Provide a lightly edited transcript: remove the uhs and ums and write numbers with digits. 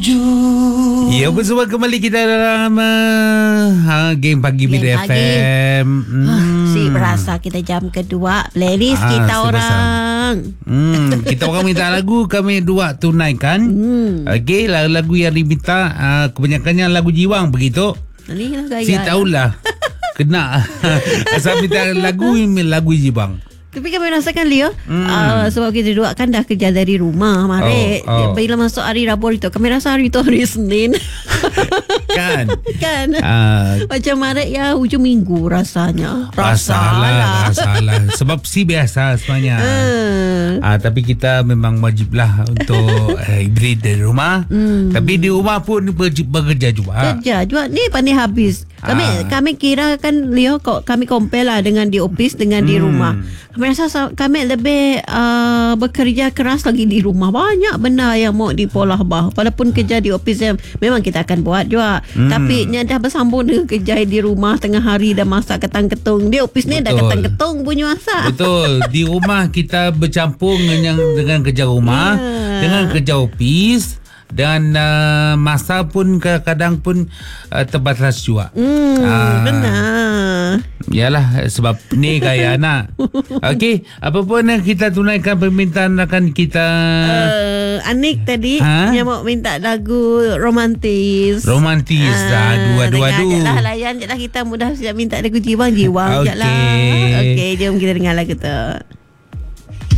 Ya, bersama kembali kita dalam game Pagi Bida FM. Si berasa kita jam kedua playlist kita orang. Kita orang minta lagu, kami dua tunaikan. Okey, lagu yang diminta kebanyakannya lagu jiwang begitu. Ni lah gaya. Si tahulah. Kena. Asal minta lagu jiwang. Tapi kami rasakan Leo sebab kita dua kan dah kerja dari rumah Maret. Bila masuk hari Rabu itu, kami rasa hari itu hari Senin. Kan Macam Maret ya hujung minggu rasanya. Rasalah. Sebab si biasa sebenarnya. Tapi kita memang wajiblah untuk hybrid dari rumah. Tapi di rumah pun bekerja juga. Kerja juga. Ni pandai habis. Kami kira kan Leo, kami compare lah dengan di office dengan di rumah. Kami rasa kami lebih bekerja keras lagi di rumah. Banyak benda yang mau dipolah bah. Walaupun kerja di office memang kita akan buat juga. Tapi ni dah bersambung dengan kerja di rumah tengah hari dah masak ketang-ketung. Di office ni dah ketang-ketung punya masak. Betul. Di rumah kita bercampur dengan kerja rumah, dengan kerja office. Dan masa pun kadang-kadang pun terbatas juga. Benar. Yalah, sebab ni gaya anak. Okey, apa pun kita tunaikan permintaan rakan kita. Anik tadi yang mau minta lagu romantis. Dua-dua. Layan je lah, kita mudah siap minta lagu jiwang je lah. Okey, jom kita dengar lagu tu.